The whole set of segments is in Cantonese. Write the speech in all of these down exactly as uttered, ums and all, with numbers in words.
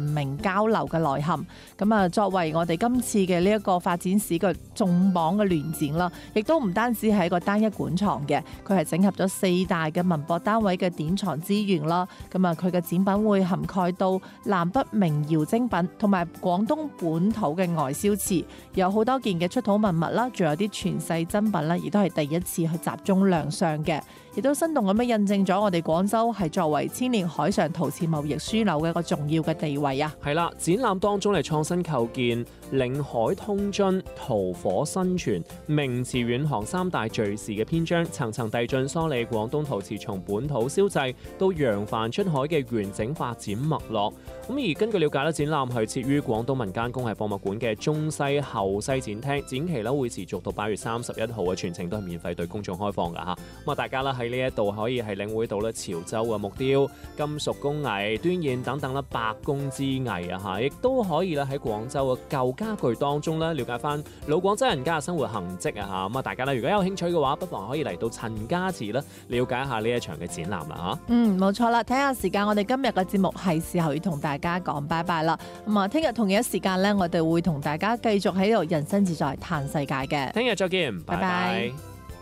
明交流嘅內涵。咁啊，作為我哋今次嘅呢一個發展史嘅重磅嘅聯展啦，亦都唔單止係一個單一館藏嘅，佢係整合咗四大嘅文博單位嘅典藏資源啦。咁啊，佢嘅展品會涵蓋到南北明窯精品同埋廣東本土嘅外銷瓷，有好多件嘅出土文物啦，仲有啲傳世珍品啦，亦都係第一次去集中亮相嘅，亦都生動咁樣印證咗我哋廣州係作為千年海上陶瓷貿易樞紐嘅一個重要嘅地位啊！ 係啦，展覽當中嚟創新構建領海通津、陶火新傳、明瓷遠航三大敘事嘅篇章，層層遞進梳理廣東陶瓷從本土燒製到揚帆出海嘅完整發展脈絡。咁而根據了解咧，展覽係設於廣東民間工藝博物館嘅中西後西展廳，展期咧會持續到八月三十一號嘅，全程都係免費對公眾開放㗎嚇。咁啊，大家啦喺呢一度可以係領會到咧潮州嘅木雕、金屬工藝、端硯等等啦百工之藝啊嚇，亦都可以咧喺廣州嘅舊家具當中咧了解翻老廣州人家嘅生活痕跡啊嚇。咁啊，大家咧如果有興趣嘅話，不妨可以嚟到陳家祠啦，了解一下呢一場嘅展覽啦嚇。 嗯，冇錯啦，睇下時間，我哋今日嘅節目係時候要同大家講拜拜啦。咁啊，聽日同一時間咧，我哋會同大家繼續喺度人生自在嘆世界嘅。 聽日再見，拜拜。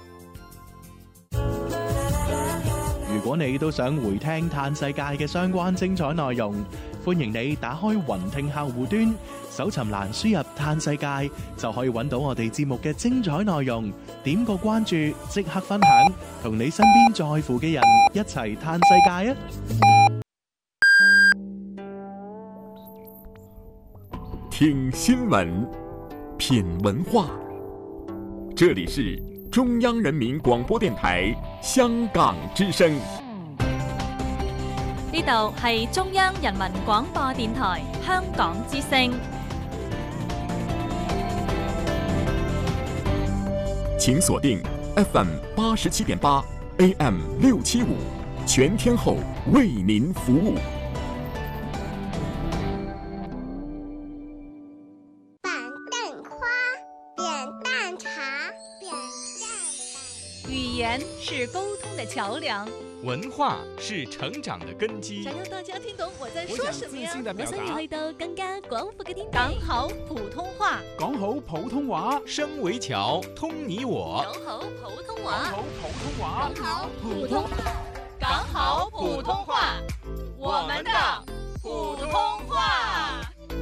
如果你都想回聽嘆世界嘅相關精彩內容，歡迎你打開雲聽客戶端，搜尋欄輸入嘆世界，就可以揾到我哋節目嘅精彩內容。點個關注，即刻分享，同你身邊在乎嘅人一齊嘆世界啊！ 聽新聞，品文化，這裡是中央人民廣播電台香港之聲。 呢度係中央人民廣播電台香港之聲。 請鎖定 F M 八十七點八 A M 六七五，全天候為您服務。 語言是溝通的橋樑， 文化是成長的根基。 想讓大家聽懂我在說什麼呀？ 我想你去到更加廣闊嘅天地。講好普通話， 講好普通話，聲為橋，通你我。 講好普通話， 講好普通話， 講好普通，講好普通話，我們的普通話。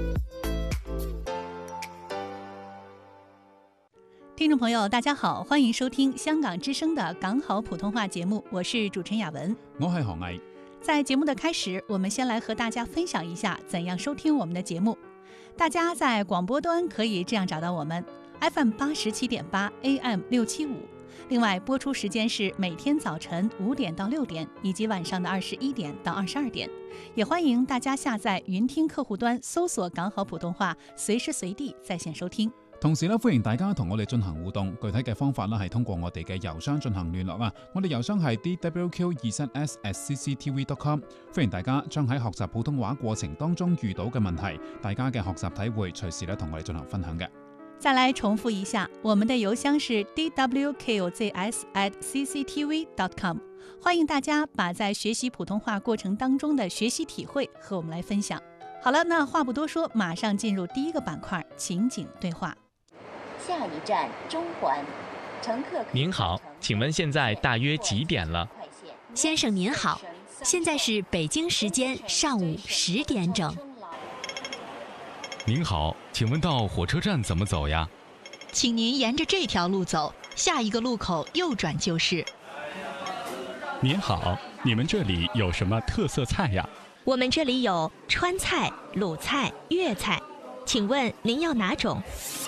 聽眾朋友大家好，歡迎收聽香港之聲的港好普通話節目，我是主持人雅文， 我係何毅。 在節目的開始，我們先來和大家分享一下怎樣收聽我們的節目。大家在廣播端可以這樣找到我們 F M 八十七點八 A M 六七五，另外播出時間是每天早晨五點到六點，以及晚上的二十一點到二十二點。也歡迎大家下載雲聽客戶端，搜索港好普通話，隨時隨地在線收聽。 同時咧，歡迎大家同我哋進行互動，具體嘅方法咧係通過我哋嘅郵箱進行聯絡啊！我哋郵箱係 d w q 二七 s at c c t v dot com， 歡迎大家將喺學習普通話過程當中遇到嘅問題，大家嘅學習體會，隨時咧同我哋進行分享嘅。 再來重複一下，我們的郵箱是 d w q z s at c c t v dot com， 歡迎大家把在學習普通話過程當中的學習體會和我們來分享。好了，那話不多說，馬上進入第一個板塊，情景對話。 下一站中環，乘客。 您好，請問現在大約幾點了？ 先生您好，現在是北京時間上午十點整。 您好，請問到火車站怎麼走呀？ 請您沿着這條路走，下一個路口右轉就是。 您好，你們這裡有什麼特色菜呀？ 我們這裡有川菜、魯菜、粵菜，請問您要哪種？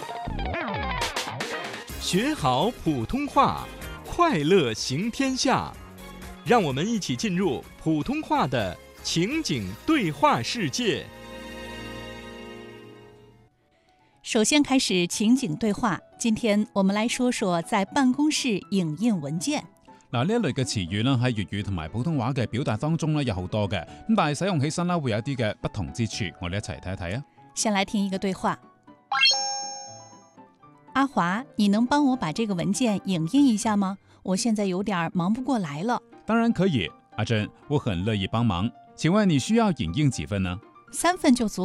學好普通話，快樂行天下。讓我們一起進入普通話的情景對話世界。 首先開始情景對話，今天我們來說說在辦公室影印文件。 嗱，呢一類嘅詞語咧喺粵語同埋普通話嘅表達當中咧有好多嘅，咁但係使用起身咧會有一啲嘅不同之處，我哋一齊睇一睇啊。 先來聽一個對話。阿華，你能幫我把這個文件影印一下嗎？我現在有點忙不過來了。 當然可以，阿珍，我很樂意幫忙。請問你需要影印幾份呢？ 三份就足